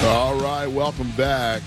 All right, welcome back.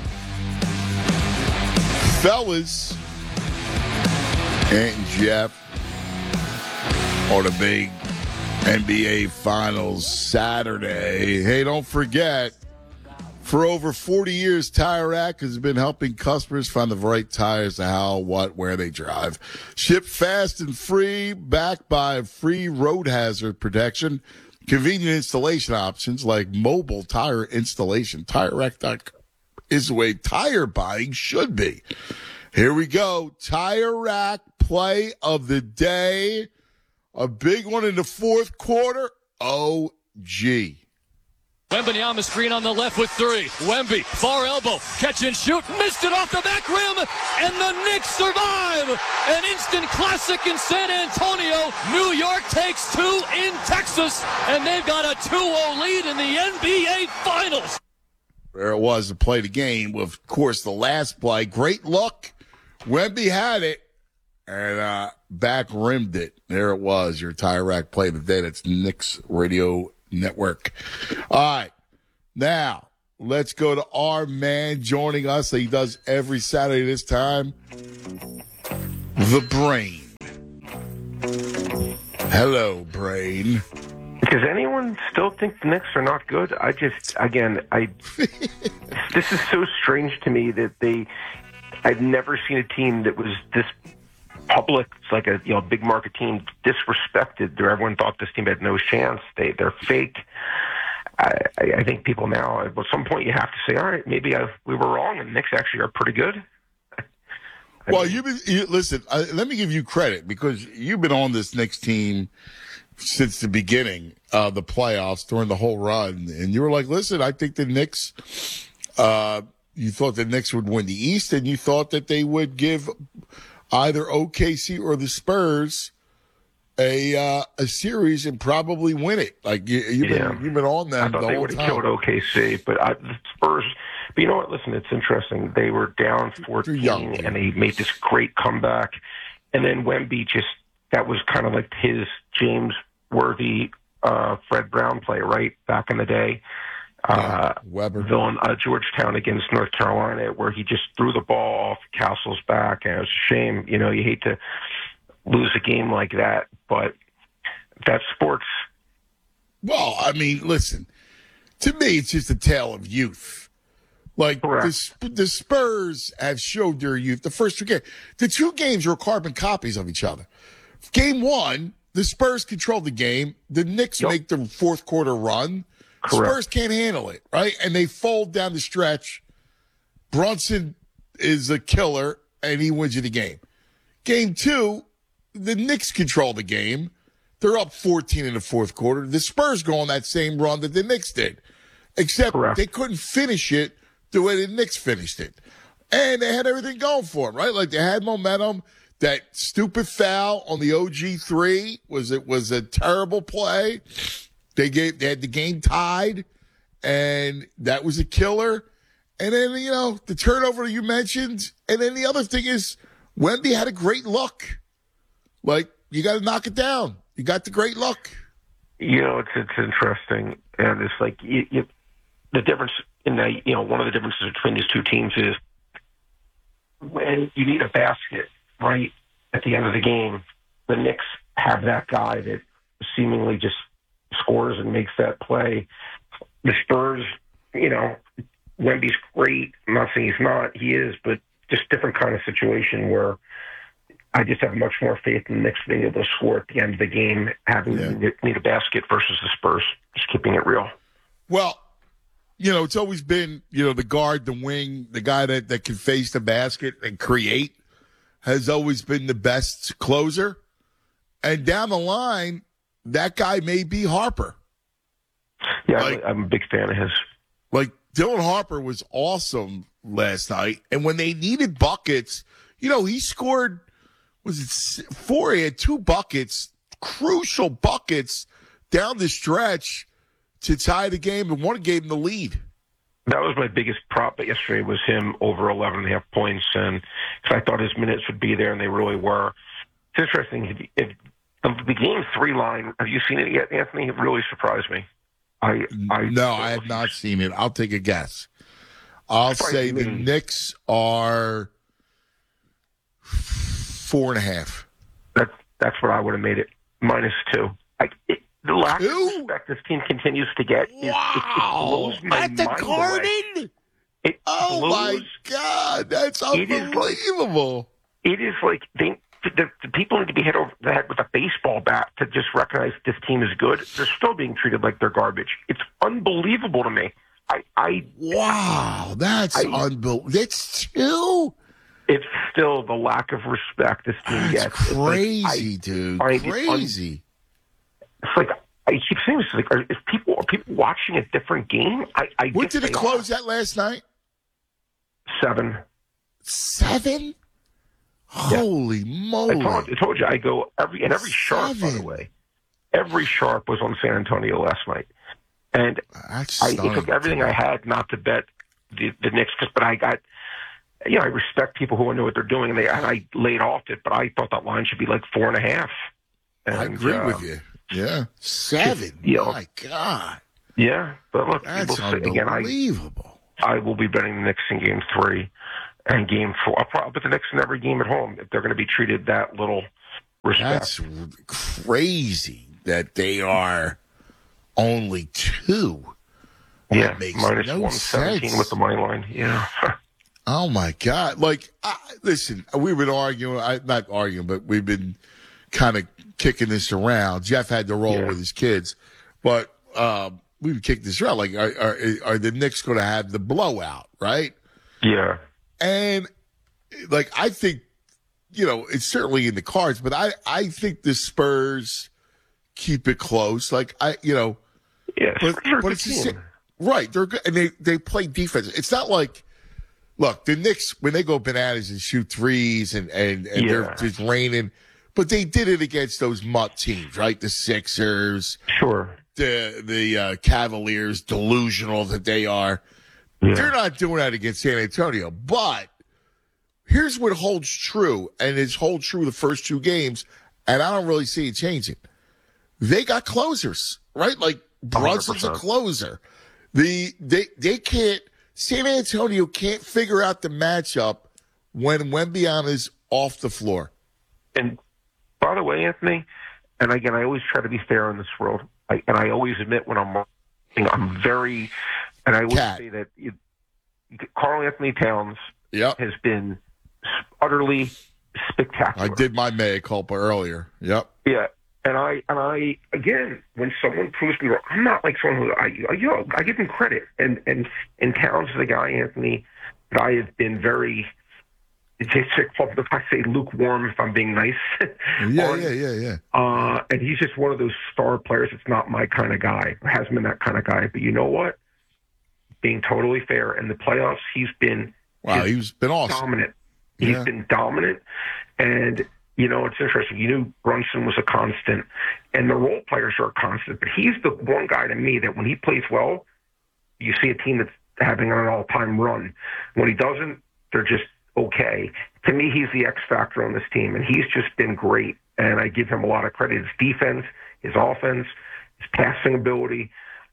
Fellas, Ant and Jeff on the big NBA Finals Saturday. Hey, don't forget, for over 40 years, Tire Rack has been helping customers find the right tires to how, what, where they drive. Ship fast and free, backed by free road hazard protection. Convenient installation options like mobile tire installation. TireRack.com is the way tire buying should be. Here we go. Tire Rack play of the day. A big one in the fourth quarter. OG. Wembanyama screen on the left with three. Wemby, far elbow, catch and shoot, missed it off the back rim, and the Knicks survive. An instant classic in San Antonio. New York takes two in Texas, and they've got a 2-0 lead in the NBA Finals. There it was to play the game. Of course, the last play, great luck. Wemby had it, and back rimmed it. There it was, your Tire Rack play of the day. That's Knicks Radio Network. All right. Now, let's go to our man joining us. He does every Saturday this time. The Brain. Hello, Brain. Does anyone still think the Knicks are not good? This is so strange to me that I've never seen a team that was this public. It's like a big market team disrespected. Everyone thought this team had no chance. They're fake. I think people now, at some point, you have to say, all right, maybe we were wrong, and the Knicks actually are pretty good. Well, listen. Let me give you credit because you've been on this Knicks team since the beginning of the playoffs during the whole run, and you were like, listen, I think the Knicks. You thought the Knicks would win the East, and you thought that they would give either OKC or the Spurs a series and probably win it. Like you've been on them the whole time. I thought they would have killed OKC, but the Spurs. But you know what? Listen, it's interesting. They were down 14, and they made this great comeback. And then Wemby that was kind of like his James Worthy, Fred Brown play, right, back in the day. Weber. Georgetown against North Carolina, where he just threw the ball off Castle's back, and it was a shame. You hate to lose a game like that, but that's sports. Well, I mean, listen, to me, it's just a tale of youth. Like, the Spurs have showed their youth. The first two games, the two games were carbon copies of each other. Game one, the Spurs controlled the game. The Knicks make the fourth quarter run. Correct. Spurs can't handle it, right? And they fold down the stretch. Brunson is a killer, and he wins you the game. Game two, the Knicks control the game. They're up 14 in the fourth quarter. The Spurs go on that same run that the Knicks did, except they couldn't finish it the way the Knicks finished it. And they had everything going for them, right? Like they had momentum. That stupid foul on the OG3 was a terrible play. They had the game tied, and that was a killer. And then, the turnover you mentioned. And then the other thing is Wemby had a great look. Like, you got to knock it down. You got the great look. It's interesting. And it's like the difference in one of the differences between these two teams is when you need a basket, right, at the end of the game, the Knicks have that guy that seemingly just scores and makes that play. The Spurs, Wemby's great. I'm not saying he's not. He is, but just different kind of situation where I just have much more faith in the Knicks being able to score at the end of the game, having need a basket versus the Spurs. Just keeping it real. Well, it's always been, the guard, the wing, the guy that can face the basket and create has always been the best closer. And down the line, that guy may be Harper. Yeah, I'm a big fan of his. Like, Dylan Harper was awesome last night. And when they needed buckets, he scored, was it 4? He had 2 buckets, crucial buckets down the stretch to tie the game, and one gave him the lead. That was my biggest prop yesterday was him over 11.5 points, and because I thought his minutes would be there, and they really were. It's interesting. If the game 3 line, have you seen it yet, Anthony? It really surprised me. No, I have not seen it. I'll take a guess. I'll say the Knicks are 4.5. That's what I would have made it, -2. The lack of respect this team continues to get is it blows my at the mind Garden. It Oh blows, my God, that's unbelievable! It is like the people need to be hit over the head with a baseball bat to just recognize this team is good. They're still being treated like they're garbage. It's unbelievable to me. Wow, that's unbelievable. That's 2. It's still the lack of respect this team gets. Crazy, dude. Crazy. It's like I keep saying this. Like, are people watching a different game? What did it close at last night? 7. 7? Holy moly! I told you. I go every sharp. By the way, every sharp was on San Antonio last night, and it took everything I had not to bet the Knicks. But I got. I respect people who know what they're doing, and I laid off it. But I thought that line should be like 4.5. I agree with you. Yeah, 7. My God. Yeah, but look, that's unbelievable. I will be betting the Knicks in Game 3 and Game 4. I'll probably bet the Knicks in every game at home if they're going to be treated that little respect. That's crazy that they are only 2. Yeah, that makes -117 sense. with the money line. Yeah. Oh my God! Like, listen, we've been arguing. Not arguing, but we've been kind of kicking this around. Jeff had to roll with his kids, but we've kicked this around. Like, are the Knicks going to have the blowout? Right? Yeah. And like, I think, it's certainly in the cards, but I think the Spurs keep it close. Like, but it's just, right. They're good, and they play defense. It's not like. Look, the Knicks, when they go bananas and shoot threes and they're just raining, but they did it against those mutt teams, right? The Sixers. Sure. The Cavaliers, delusional that they are. Yeah. They're not doing that against San Antonio. But here's what holds true, and it's hold true the first 2 games, and I don't really see it changing. They got closers, right? Like, Brunson's 100%. A closer. They can't. San Antonio can't figure out the matchup when Wembanyama's off the floor. And by the way, Anthony, and again, I always try to be fair in this world, and I always admit when I'm very, and I always say that Karl Anthony Towns has been utterly spectacular. I did my mea culpa earlier. Yep. Yeah. And I again, when someone proves me wrong, I'm not like someone who I give him credit. And Towns is a guy, Anthony, that I have been very, if I say lukewarm, if I'm being nice. Yeah. And he's just one of those star players. It's not my kind of guy. Hasn't been that kind of guy. But you know what? Being totally fair, in the playoffs, he's been he's been awesome. Dominant. He's been dominant, and. It's interesting. Brunson was a constant, and the role players are a constant. But he's the one guy to me that when he plays well, you see a team that's having an all-time run. When he doesn't, they're just okay. To me, he's the X factor on this team, and he's just been great. And I give him a lot of credit. His defense, his offense, his passing ability.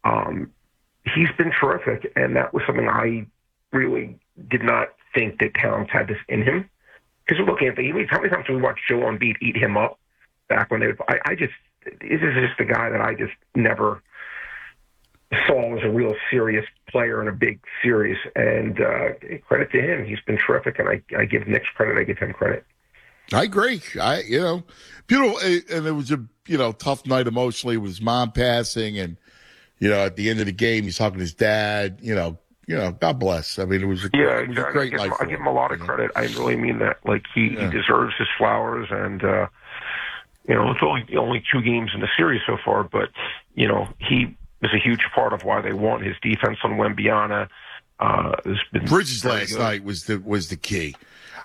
He's been terrific, and that was something I really did not think that Towns had this in him. Because look, Anthony, how many times have we watched Joel Embiid eat him up back when they would? This is just a guy that I just never saw as a real serious player in a big series. And credit to him, he's been terrific. And I give Knicks credit, I give him credit. I agree. Beautiful, and it was a tough night emotionally with his mom passing, and at the end of the game, he's talking to his dad. God bless. I mean, it was a great life. I give him a lot of credit. I really mean that. Like, he deserves his flowers, and it's only 2 games in the series so far, but he is a huge part of why they won. His defense on Wembanyama has been Bridges last night was the key.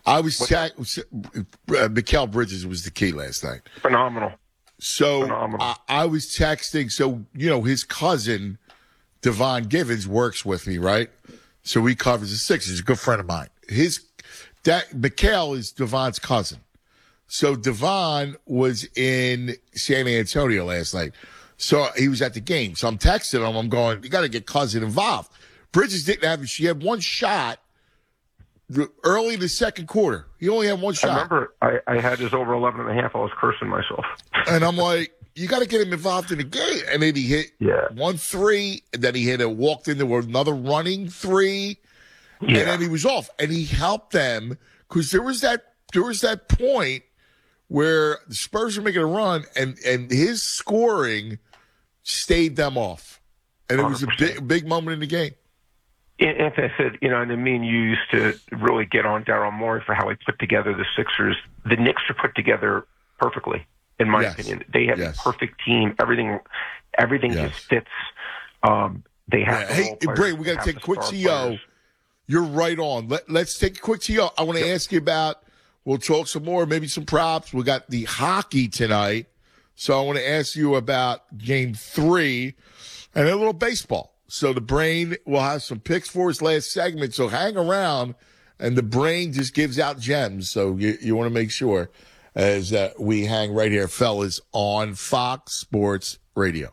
Mikal Bridges was the key last night. Phenomenal. So I was texting. So his cousin Devon Givens works with me, right? So he covers the Sixers. He's a good friend of mine. Mikal is Devon's cousin. So Devon was in San Antonio last night. So he was at the game. So I'm texting him. I'm going, you got to get cousin involved. Bridges didn't have it. She had one shot early in the second quarter. He only had one shot. I remember I had his over 11.5. I was cursing myself. And I'm like, you got to get him involved in the game. And then he hit 1 3, and then he walked into another running 3, and then he was off. And he helped them because there was that point where the Spurs were making a run, and his scoring stayed them off. And it was a big moment in the game. As I said, and I mean, you used to really get on Daryl Morey for how he put together the Sixers. The Knicks are put together perfectly, in my opinion. They have a perfect team. Everything just fits. They have. Hey, Bray, we got to take a quick TO. You're right on. Let's take a quick TO. I want to ask you about. We'll talk some more, maybe some props. We got the hockey tonight, so I want to ask you about Game 3 and a little baseball. So the brain will have some picks for us last segment. So hang around, and the brain just gives out gems. So you want to make sure as we hang right here, fellas, on Fox Sports Radio.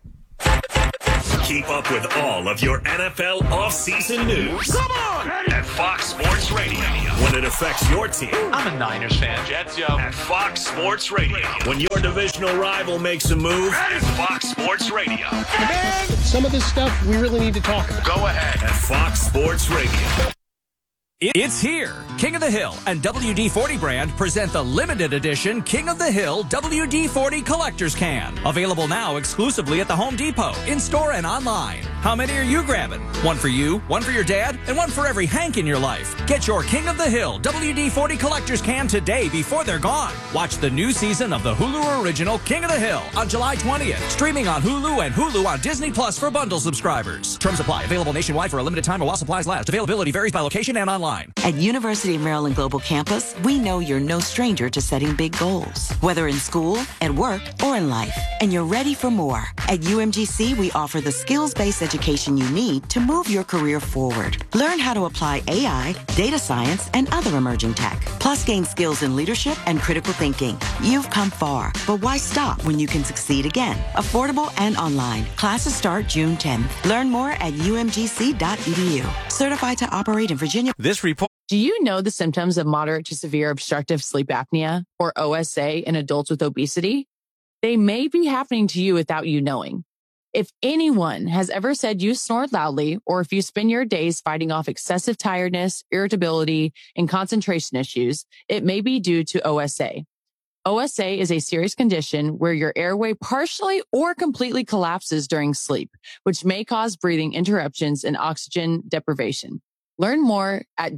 Keep up with all of your NFL offseason news. Come on! At Fox Sports Radio. When it affects your team. I'm a Niners fan. Jets, yo. At Fox Sports Radio. When your divisional rival makes a move. At Fox Sports Radio. Man, some of this stuff we really need to talk about. Go ahead. At Fox Sports Radio. It's here. King of the Hill and WD-40 brand present the limited edition King of the Hill WD-40 Collector's Can. Available now exclusively at the Home Depot, in-store and online. How many are you grabbing? One for you, one for your dad, and one for every Hank in your life. Get your King of the Hill WD-40 Collector's Can today before they're gone. Watch the new season of the Hulu original King of the Hill on July 20th. Streaming on Hulu and Hulu on Disney Plus for bundle subscribers. Terms apply. Available nationwide for a limited time while supplies last. Availability varies by location and online. At University of Maryland Global Campus, we know you're no stranger to setting big goals, whether in school, at work, or in life, and you're ready for more. At UMGC, we offer the skills-based education you need to move your career forward. Learn how to apply AI, data science, and other emerging tech, plus gain skills in leadership and critical thinking. You've come far, but why stop when you can succeed again? Affordable and online. Classes start June 10th. Learn more at umgc.edu. Certified to operate in Virginia. This report. Do you know the symptoms of moderate to severe obstructive sleep apnea, or OSA, in adults with obesity? They may be happening to you without you knowing. If anyone has ever said you snore loudly, or if you spend your days fighting off excessive tiredness, irritability, and concentration issues, it may be due to OSA. OSA is a serious condition where your airway partially or completely collapses during sleep, which may cause breathing interruptions and oxygen deprivation. Learn more at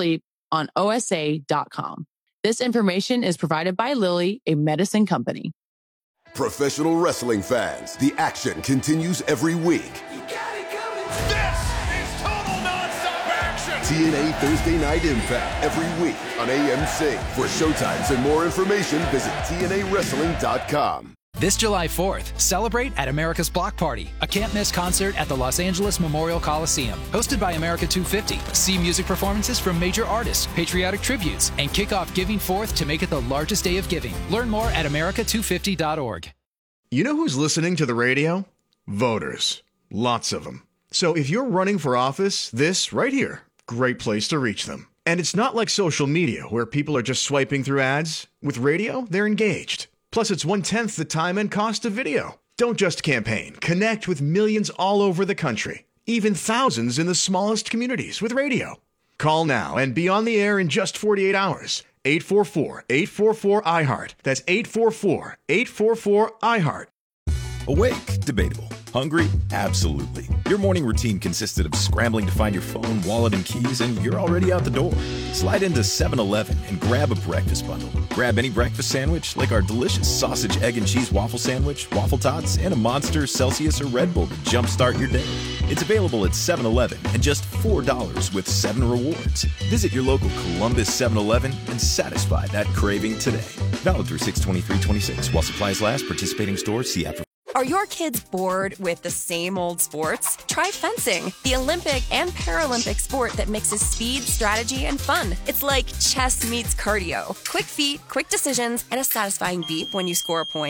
don'tsleeponosa.com. This information is provided by Lilly, a medicine company. Professional wrestling fans, the action continues every week. You got it coming. This is total nonstop action. TNA Thursday Night Impact every week on AMC. For showtimes and more information, visit TNAWrestling.com. This July 4th, celebrate at America's Block Party, a can't-miss concert at the Los Angeles Memorial Coliseum. Hosted by America 250. See music performances from major artists, patriotic tributes, and kick off Giving Forth to make it the largest day of giving. Learn more at america250.org. You know who's listening to the radio? Voters. Lots of them. So if you're running for office, this right here, great place to reach them. And it's not like social media where people are just swiping through ads. With radio, they're engaged. Plus, it's 1/10 the time and cost of video. Don't just campaign. Connect with millions all over the country, even thousands in the smallest communities with radio. Call now and be on the air in just 48 hours. 844-844-IHEART. That's 844-844-IHEART. Awake? Debatable. Hungry? Absolutely. Your morning routine consisted of scrambling to find your phone, wallet, and keys, and you're already out the door. Slide into 7-Eleven and grab a breakfast bundle. Grab any breakfast sandwich, like our delicious sausage, egg, and cheese waffle sandwich, waffle tots, and a Monster, Celsius, or Red Bull to jumpstart your day. It's available at 7-Eleven and just $4 with 7 rewards. Visit your local Columbus 7-Eleven and satisfy that craving today. Valid through 6/23/26. While supplies last, participating stores, see app for. Are your kids bored with the same old sports? Try fencing, the Olympic and Paralympic sport that mixes speed, strategy, and fun. It's like chess meets cardio. Quick feet, quick decisions, and a satisfying beep when you score a point.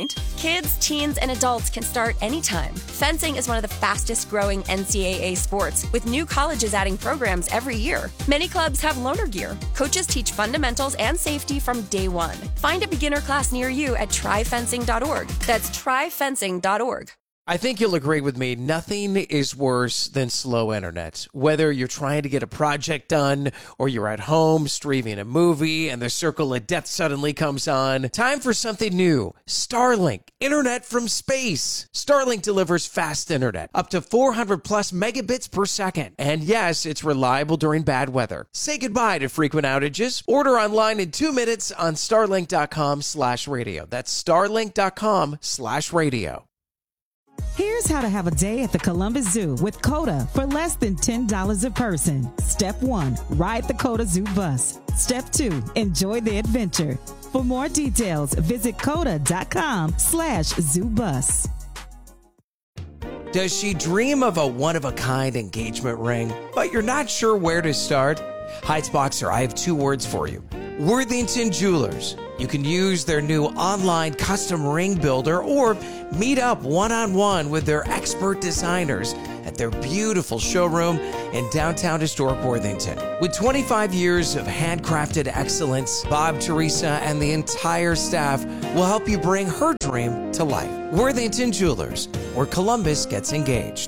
Kids, teens, and adults can start anytime. Fencing is one of the fastest growing NCAA sports, with new colleges adding programs every year. Many clubs have loaner gear. Coaches teach fundamentals and safety from day one. Find a beginner class near you at tryfencing.org. That's tryfencing.org. I think you'll agree with me, nothing is worse than slow internet. Whether you're trying to get a project done or you're at home streaming a movie and the circle of death suddenly comes on, time for something new. Starlink, internet from space. Starlink delivers fast internet, up to 400 plus megabits per second. And yes, it's reliable during bad weather. Say goodbye to frequent outages. Order online in 2 minutes on starlink.com/radio. That's starlink.com/radio. Here's how to have a day at the Columbus Zoo with COTA for less than $10 a person. Step 1, ride the COTA Zoo bus. Step 2, enjoy the adventure. For more details, visit COTA.com/zoobus. Does she dream of a one-of-a-kind engagement ring, but you're not sure where to start? Heights Boxer, I have 2 words for you. Worthington Jewelers. You can use their new online custom ring builder or meet up one-on-one with their expert designers at their beautiful showroom in downtown historic Worthington. With 25 years of handcrafted excellence, Bob, Teresa, and the entire staff will help you bring her dream to life. Worthington Jewelers, where Columbus gets engaged.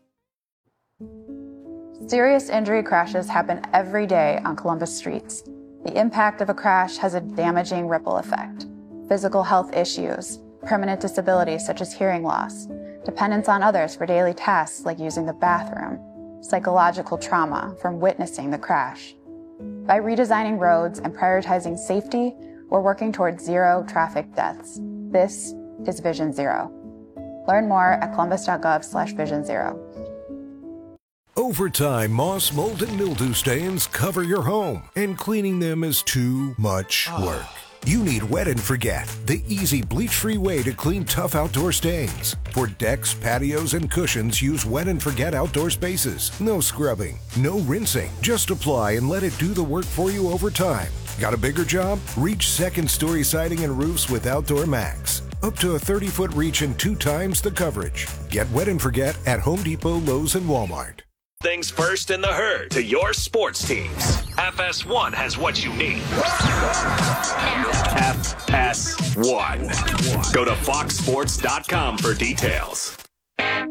Serious injury crashes happen every day on Columbus streets. The impact of a crash has a damaging ripple effect. Physical health issues, permanent disabilities such as hearing loss, dependence on others for daily tasks like using the bathroom, psychological trauma from witnessing the crash. By redesigning roads and prioritizing safety, we're working towards 0 traffic deaths. This is Vision Zero. Learn more at columbus.gov/Vision Zero. Over time, moss, mold, and mildew stains cover your home, and cleaning them is too much work. You need Wet and Forget, the easy bleach-free way to clean tough outdoor stains. For decks, patios, and cushions, use Wet and Forget outdoor spaces. No scrubbing, no rinsing. Just apply and let it do the work for you over time. Got a bigger job? Reach second-story siding and roofs with Outdoor Max. Up to a 30-foot reach and 2 times the coverage. Get Wet and Forget at Home Depot, Lowe's, and Walmart. Things first in the herd to your sports teams. FS1 has what you need. FS1. Go to foxsports.com for details.